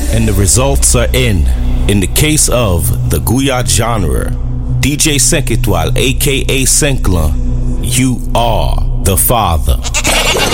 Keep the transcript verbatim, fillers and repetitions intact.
and the results are in. In the case of the Guyat genre, D J cinq étoiles aka Senkla, you are the father.